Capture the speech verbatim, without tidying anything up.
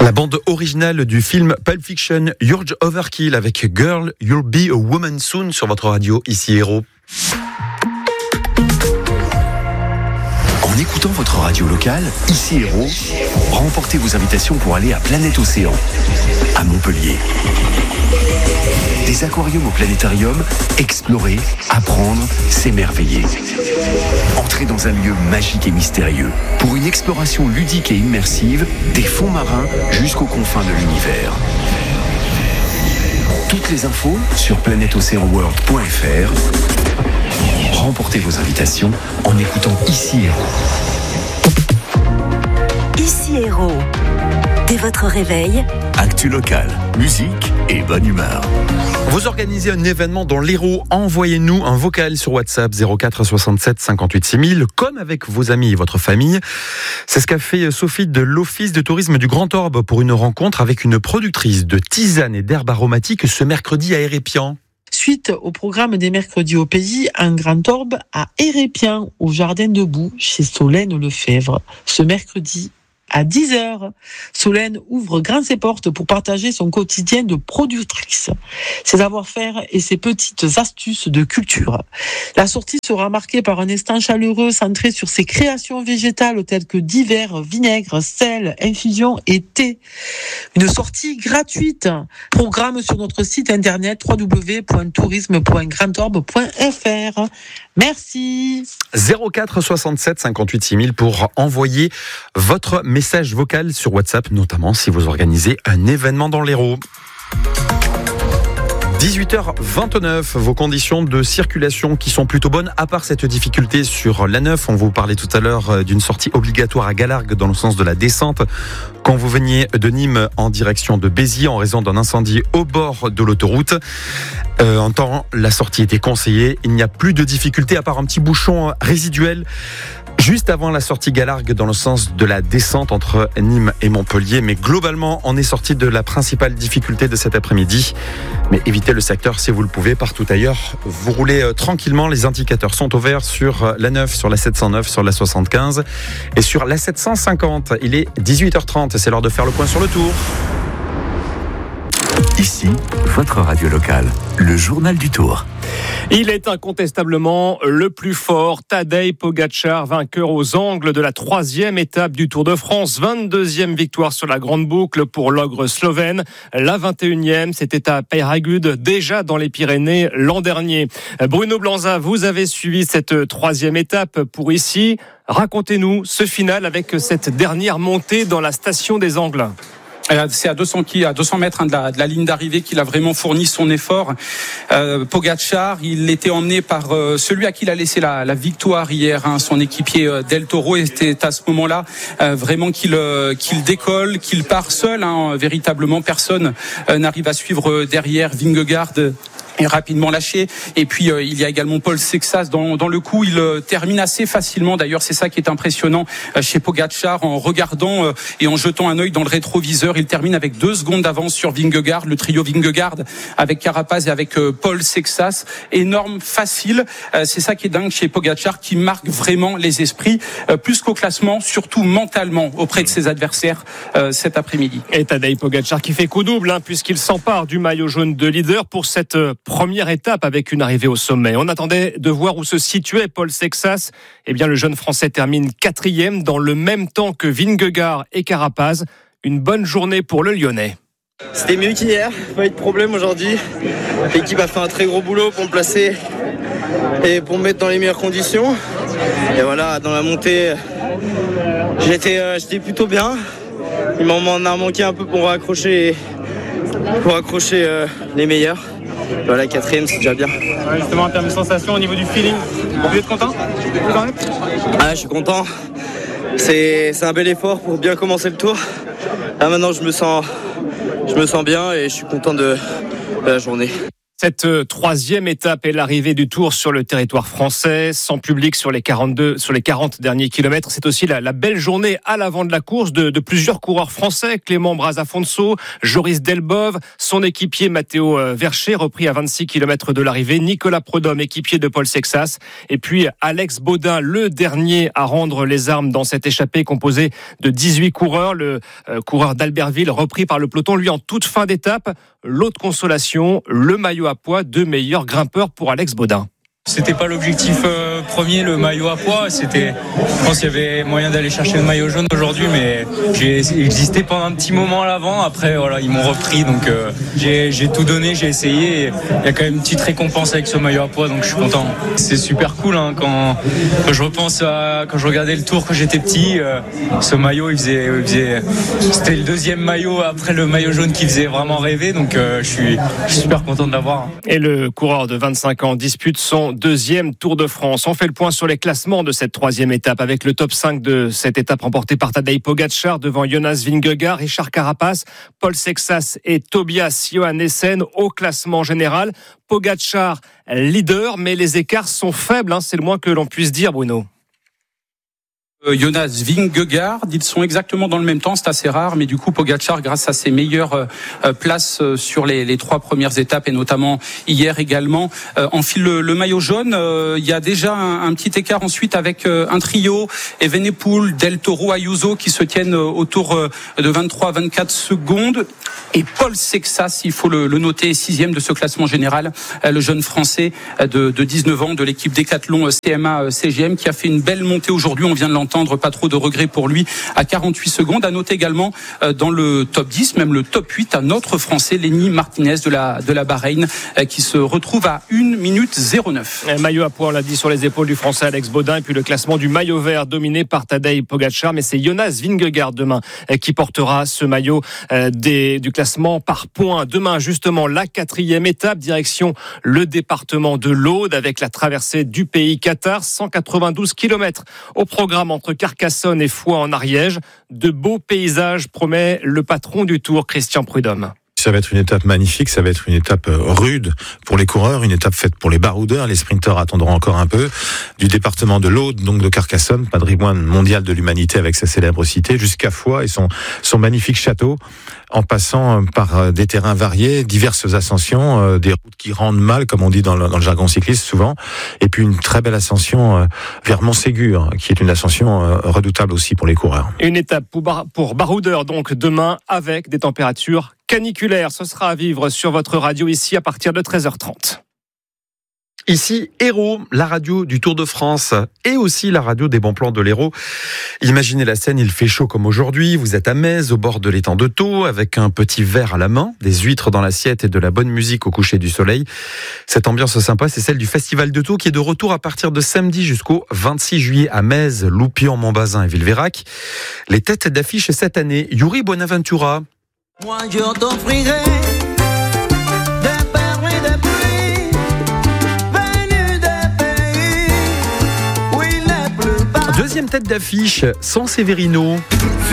La bande originale du film Pulp Fiction, Urge Overkill avec Girl, You'll Be a Woman Soon sur votre radio, ici Héros. En écoutant votre radio locale, ici Héros, remportez vos invitations pour aller à Planète Océan, à Montpellier. Des aquariums au planétarium, explorer, apprendre, s'émerveiller. Entrez dans un lieu magique et mystérieux pour une exploration ludique et immersive des fonds marins jusqu'aux confins de l'univers. Toutes les infos sur planète océan world point f r. Remportez vos invitations en écoutant Ici Héros. Ici Héros. Dès votre réveil, Actu locale, musique et bonne humeur. Vous organisez un événement dans l'Hérault, envoyez-nous un vocal sur WhatsApp zéro quatre soixante-sept cinquante-huit six mille, comme avec vos amis et votre famille. C'est ce qu'a fait Sophie de l'Office de tourisme du Grand Orbe pour une rencontre avec une productrice de tisanes et d'herbes aromatiques ce mercredi à Hérépian. Suite au programme des mercredis au pays, un Grand Orbe à Hérépian, au Jardin debout, chez Solène Lefebvre. Ce mercredi, à dix heures, Solène ouvre grand ses portes pour partager son quotidien de productrice, ses savoir-faire et ses petites astuces de culture. La sortie sera marquée par un instant chaleureux centré sur ses créations végétales telles que divers vinaigres, sel, infusions et thé. Une sortie gratuite. Programme sur notre site internet w w w point tourisme point grand orbe point f r. Merci. zéro quatre soixante-sept cinquante-huit six mille pour envoyer votre message vocal sur WhatsApp, notamment si vous organisez un événement dans l'Hérault. dix-huit heures vingt-neuf, vos conditions de circulation qui sont plutôt bonnes, à part cette difficulté sur l'A neuf. On vous parlait tout à l'heure d'une sortie obligatoire à Galargues dans le sens de la descente quand vous veniez de Nîmes en direction de Béziers en raison d'un incendie au bord de l'autoroute. Euh, en temps, la sortie était conseillée. Il n'y a plus de difficulté à part un petit bouchon résiduel juste avant la sortie Galargues dans le sens de la descente entre Nîmes et Montpellier. Mais globalement, on est sorti de la principale difficulté de cet après-midi. Mais évitez le secteur si vous le pouvez. Partout ailleurs, vous roulez tranquillement. Les indicateurs sont au vert sur l'A neuf, sur la sept cent neuf, sur la soixante-quinze et sur la sept cent cinquante. Il est dix-huit heures trente. C'est l'heure de faire le point sur le tour. Ici, votre radio locale, le journal du Tour. Il est incontestablement le plus fort. Tadej Pogačar, vainqueur aux angles de la troisième étape du Tour de France. vingt-deuxième victoire sur la grande boucle pour l'ogre slovène. La vingt et unième, c'était à Peyragudes, déjà dans les Pyrénées l'an dernier. Bruno Blanza, vous avez suivi cette troisième étape pour ici. Racontez-nous ce final avec cette dernière montée dans la station des Angles. C'est à deux cents, à deux cents mètres hein, de, la, de la ligne d'arrivée qu'il a vraiment fourni son effort. Euh, Pogačar, il était emmené par euh, celui à qui il a laissé la, la victoire hier, hein, son équipier euh, Del Toro. Et c'était à ce moment-là euh, vraiment qu'il, euh, qu'il décolle, qu'il part seul. Hein, véritablement, personne euh, n'arrive à suivre derrière. Vingegaard est rapidement lâché. Et puis euh, il y a également Paul Sexas dans, dans le coup. Il euh, termine assez facilement. D'ailleurs, c'est ça qui est impressionnant euh, chez Pogačar. En regardant euh, et en jetant un œil dans le rétroviseur, il termine avec deux secondes d'avance sur Vingegaard. Le trio Vingegaard avec Carapaz et avec euh, Paul Sexas. Énorme, facile. Euh, c'est ça qui est dingue chez Pogačar, qui marque vraiment les esprits, euh, plus qu'au classement, surtout mentalement auprès de ses adversaires euh, cet après-midi. Et Tadej Pogačar qui fait coup double, hein, puisqu'il s'empare du maillot jaune de leader pour cette euh, première étape avec une arrivée au sommet. On attendait de voir où se situait Paul Sexas. Eh bien, le jeune Français termine quatrième dans le même temps que Vingegaard et Carapaz. Une bonne journée pour le Lyonnais. C'était mieux qu'hier, pas eu de problème aujourd'hui. L'équipe a fait un très gros boulot pour me placer et pour me mettre dans les meilleures conditions. Et voilà, dans la montée, j'étais, euh, j'étais plutôt bien. Il m'en a manqué un peu pour accrocher, pour accrocher euh, les meilleurs. Voilà, quatrième, c'est déjà bien. Ouais, justement, en termes de sensations, au niveau du feeling, vous êtes content ? Ah, je suis content. C'est, c'est un bel effort pour bien commencer le tour. Là, maintenant, je me sens, je me sens bien et je suis content de, de la journée. Cette troisième étape est l'arrivée du Tour sur le territoire français, sans public sur les quarante-deux, sur les quarante derniers kilomètres. C'est aussi la, la belle journée à l'avant de la course de, de plusieurs coureurs français. Clément Brazafonso, Joris Delbove, son équipier Matteo Vercher, repris à vingt-six kilomètres de l'arrivée. Nicolas Prudhomme, équipier de Paul Sexas. Et puis Alex Baudin, le dernier à rendre les armes dans cette échappée composée de dix-huit coureurs. Le euh, coureur d'Albertville, repris par le peloton, lui en toute fin d'étape. L'autre consolation, le maillot à pois, deux meilleurs grimpeurs pour Alex Baudin. C'était pas l'objectif euh, premier, le maillot à pois. C'était, je pense qu'il y avait moyen d'aller chercher le maillot jaune aujourd'hui, mais j'ai existé pendant un petit moment à l'avant. Après, voilà, ils m'ont repris, donc euh, j'ai, j'ai tout donné, j'ai essayé. Il y a quand même une petite récompense avec ce maillot à pois, donc je suis content. C'est super cool hein, quand, quand je repense à quand je regardais le Tour quand j'étais petit. Euh, ce maillot, il faisait, il faisait, c'était le deuxième maillot après le maillot jaune qui faisait vraiment rêver. Donc euh, je suis, je suis super content de l'avoir. Et le coureur de vingt-cinq ans dispute son deuxième Tour de France. On fait le point sur les classements de cette troisième étape avec le top cinq de cette étape remportée par Tadej Pogačar devant Jonas Vingegaard, Richard Carapaz, Paul Sexas et Tobias Johannessen au classement général. Pogačar leader, mais les écarts sont faibles, hein, c'est le moins que l'on puisse dire, Bruno. Jonas Vingegaard, ils sont exactement dans le même temps, c'est assez rare, mais du coup Pogačar, grâce à ses meilleures euh, places sur les, les trois premières étapes et notamment hier également, euh, enfile le, le maillot jaune. Euh, il y a déjà un, un petit écart ensuite avec euh, un trio, Evenepoel, Del Toro, Ayuso qui se tiennent autour euh, de vingt-trois à vingt-quatre secondes. Et Paul Sexas, il faut le, le noter, sixième de ce classement général, euh, le jeune français de, de dix-neuf ans de l'équipe Decathlon C M A C G M qui a fait une belle montée aujourd'hui, on vient de l'entendre. Pas trop de regrets pour lui à quarante-huit secondes. À noter également euh, dans le top dix, même le top huit, un autre Français, Lenny Martinez de la, de la Bahreïn, euh, qui se retrouve à une minute zéro neuf. Un maillot à pois, on l'a dit, sur les épaules du Français Alex Baudin. Et puis le classement du maillot vert dominé par Tadej Pogačar. Mais c'est Jonas Vingegaard demain euh, qui portera ce maillot euh, des, du classement par points. Demain, justement, la quatrième étape, direction le département de l'Aude avec la traversée du pays Qatar. cent quatre-vingt-douze kilomètres au programme entre Carcassonne et Foix en Ariège. De beaux paysages promet le patron du Tour, Christian Prudhomme. Ça va être une étape magnifique, ça va être une étape rude pour les coureurs, une étape faite pour les baroudeurs. Les sprinteurs attendront encore un peu. Du département de l'Aude, donc de Carcassonne, patrimoine mondial de l'humanité avec sa célèbre cité, jusqu'à Foix et son, son magnifique château, en passant par des terrains variés, diverses ascensions, des routes qui rendent mal, comme on dit dans le, dans le jargon cycliste souvent, et puis une très belle ascension vers Montségur, qui est une ascension redoutable aussi pour les coureurs. Une étape pour, bar- pour baroudeurs donc demain avec des températures caniculaire, ce sera à vivre sur votre radio ici à partir de treize heures trente. Ici, Hérault, la radio du Tour de France et aussi la radio des bons plans de l'Hérault. Imaginez la scène, il fait chaud comme aujourd'hui, vous êtes à Metz, au bord de l'étang de Thau, avec un petit verre à la main, des huîtres dans l'assiette et de la bonne musique au coucher du soleil. Cette ambiance sympa, c'est celle du Festival de Thau qui est de retour à partir de samedi jusqu'au vingt-six juillet à Metz, Loupian, Montbazin et Villeveyrac. Les têtes d'affiche cette année, Yuri Buenaventura. Moi je t'offrirai des perles et des pluies venues des pays où il est plus bas. Deuxième tête d'affiche, San Severino.